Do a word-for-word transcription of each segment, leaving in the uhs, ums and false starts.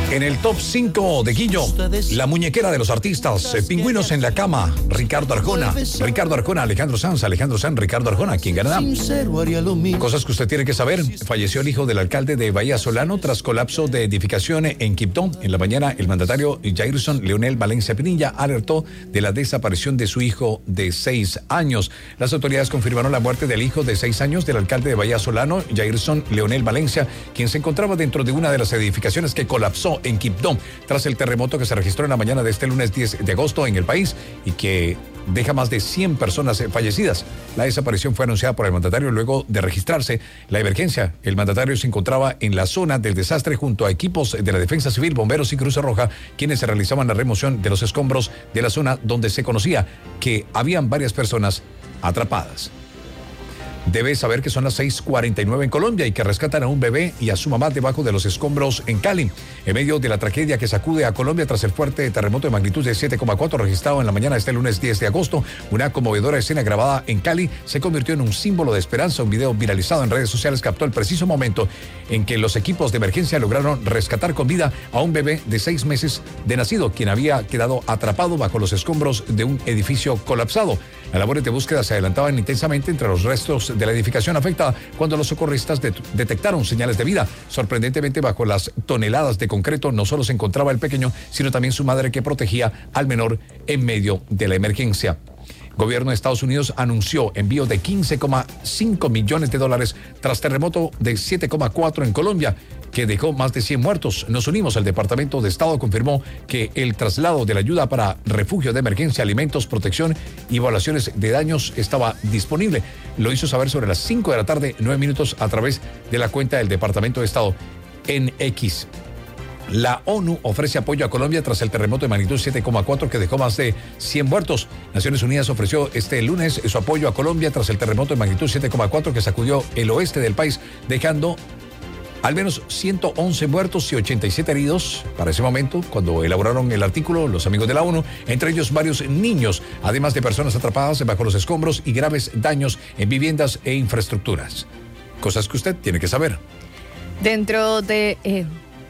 En el top cinco de Guillo, la muñequera de los artistas, eh, Pingüinos en la Cama, Ricardo Arjona. Ricardo Arjona, Alejandro Sanz, Alejandro Sanz, Ricardo Arjona, ¿quién ganará? Cosas que usted tiene que saber. Falleció el hijo del alcalde de Bahía Solano tras colapso de edificación en Quibdó. En la mañana, el mandatario Jairson Leonel Valencia Pinilla alertó de la desaparición de su hijo de seis años. Las autoridades confirmaron la muerte del hijo de seis años del alcalde de Bahía Solano, Jairson Leonel Valencia, quien se encontraba dentro de una de las edificaciones que colapsó en Quibdó tras el terremoto que se registró en la mañana de este lunes diez de agosto en el país y que deja más de cien personas fallecidas. La desaparición fue anunciada por el mandatario luego de registrarse la emergencia. El mandatario se encontraba en la zona del desastre junto a equipos de la Defensa Civil, bomberos y Cruz Roja, quienes se realizaban la remoción de los escombros de la zona donde se conocía que habían varias personas atrapadas. Debe saber que son las seis cuarenta y nueve en Colombia y que rescatan a un bebé y a su mamá debajo de los escombros en Cali. En medio de la tragedia que sacude a Colombia tras el fuerte terremoto de magnitud de siete coma cuatro registrado en la mañana de este lunes diez de agosto, una conmovedora escena grabada en Cali se convirtió en un símbolo de esperanza. Un video viralizado en redes sociales captó el preciso momento en que los equipos de emergencia lograron rescatar con vida a un bebé de seis meses de nacido, quien había quedado atrapado bajo los escombros de un edificio colapsado. Las labores de búsqueda se adelantaban intensamente entre los restos de la edificación afectada cuando los socorristas de- detectaron señales de vida. Sorprendentemente, bajo las toneladas de concreto no solo se encontraba el pequeño, sino también su madre que protegía al menor en medio de la emergencia. Gobierno de Estados Unidos anunció envío de quince coma cinco millones de dólares tras terremoto de siete coma cuatro en Colombia, que dejó más de cien muertos. Nos unimos. El Departamento de Estado confirmó que el traslado de la ayuda para refugio de emergencia, alimentos, protección y evaluaciones de daños estaba disponible. Lo hizo saber sobre las cinco de la tarde, nueve minutos, a través de la cuenta del Departamento de Estado en X. La ONU ofrece apoyo a Colombia tras el terremoto de magnitud siete coma cuatro que dejó más de cien muertos. Naciones Unidas ofreció este lunes su apoyo a Colombia tras el terremoto de magnitud siete coma cuatro que sacudió el oeste del país, dejando al menos ciento once muertos y ochenta y siete heridos. Para ese momento, cuando elaboraron el artículo, los amigos de la ONU, entre ellos varios niños, además de personas atrapadas bajo los escombros y graves daños en viviendas e infraestructuras. Cosas que usted tiene que saber. Dentro de... Eh...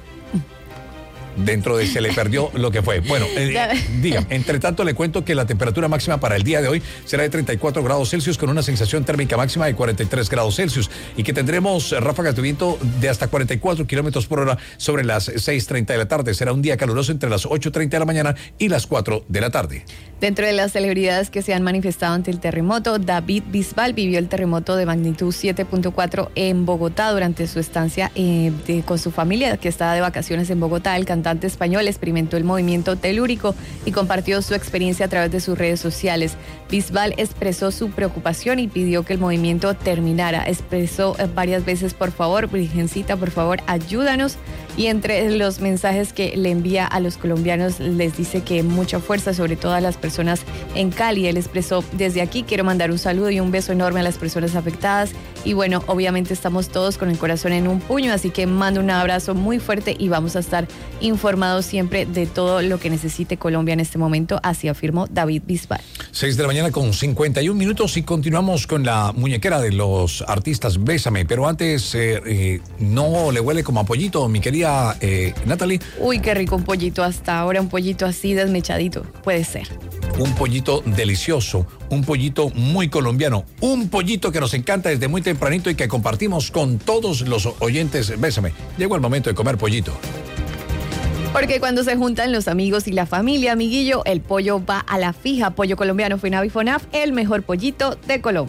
Dentro de se le perdió lo que fue. Bueno, eh, diga, entre tanto le cuento que la temperatura máxima para el día de hoy será de treinta y cuatro grados Celsius con una sensación térmica máxima de cuarenta y tres grados Celsius y que tendremos ráfagas de viento de hasta cuarenta y cuatro kilómetros por hora sobre las seis treinta de la tarde. Será un día caluroso entre las ocho treinta de la mañana y las cuatro de la tarde. Dentro de las celebridades que se han manifestado ante el terremoto, David Bisbal vivió el terremoto de magnitud siete punto cuatro en Bogotá durante su estancia eh, de, con su familia, que estaba de vacaciones en Bogotá. El cantante español experimentó el movimiento telúrico y compartió su experiencia a través de sus redes sociales. Bisbal expresó su preocupación y pidió que el movimiento terminara. Expresó varias veces: por favor, Virgencita, por favor, ayúdanos. Y entre los mensajes que le envía a los colombianos, les dice que mucha fuerza, sobre todo a las personas en Cali. Él expresó: desde aquí quiero mandar un saludo y un beso enorme a las personas afectadas. Y bueno, obviamente estamos todos con el corazón en un puño, así que mando un abrazo muy fuerte y vamos a estar informados siempre de todo lo que necesite Colombia en este momento. Así afirmó David Bisbal. seis de la mañana con cincuenta y un minutos y continuamos con la muñequera de los artistas, Bésame. Pero antes, eh, eh, no le huele como a pollito, mi querida Eh, Natalie. Uy, qué rico un pollito hasta ahora, un pollito así desmechadito, puede ser. Un pollito delicioso, un pollito muy colombiano, un pollito que nos encanta desde muy tempranito y que compartimos con todos los oyentes. Bésame, llegó el momento de comer pollito. Porque cuando se juntan los amigos y la familia, amiguillo, el pollo va a la fija. Pollo colombiano Fenavi Fonaf, el mejor pollito de Colombia.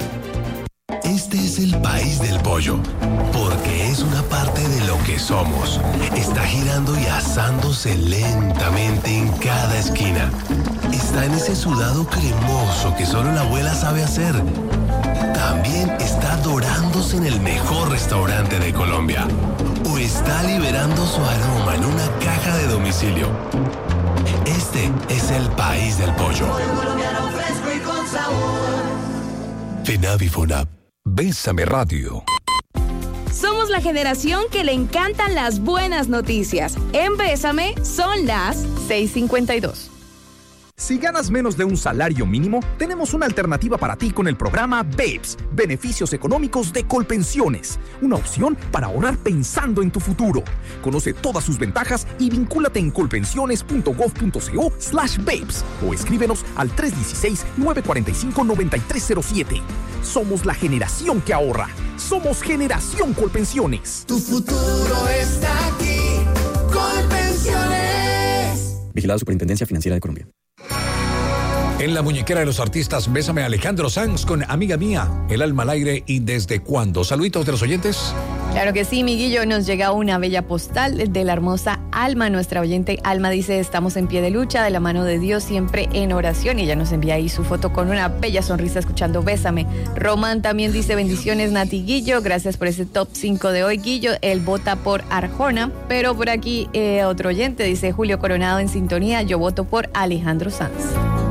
Este es el país del pollo, porque es una parte de lo que somos. Está girando y asándose lentamente en cada esquina. Está en ese sudado cremoso que solo la abuela sabe hacer. También está dorándose en el mejor restaurante de Colombia. O está liberando su aroma en una caja de domicilio. Este es el país del pollo. Pollo colombiano fresco y con sabor. Fenavi Fonab. Bésame Radio. Somos la generación que le encantan las buenas noticias. En Bésame son las seis cincuenta y dos. Si ganas menos de un salario mínimo, tenemos una alternativa para ti con el programa BEPS, Beneficios Económicos de Colpensiones. Una opción para ahorrar pensando en tu futuro. Conoce todas sus ventajas y vincúlate en colpensiones.gov.co slash BEPS o escríbenos al tres uno seis, nueve cuatro cinco, nueve tres cero siete. Somos la generación que ahorra. Somos Generación Colpensiones. Tu futuro está aquí. Colpensiones. Vigilado Superintendencia Financiera de Colombia. En la muñequera de los artistas, bésame a Alejandro Sanz con Amiga Mía, El alma al aire y Desde cuándo. Saluditos de los oyentes. Claro que sí, Miguillo, nos llega una bella postal de la hermosa Alma. Nuestra oyente Alma dice, estamos en pie de lucha, de la mano de Dios, siempre en oración. Y ella nos envía ahí su foto con una bella sonrisa escuchando Bésame. Román también dice, bendiciones, Nati Guillo, gracias por ese top cinco de hoy, Guillo. Él vota por Arjona, pero por aquí eh, otro oyente dice, Julio Coronado en sintonía, yo voto por Alejandro Sanz.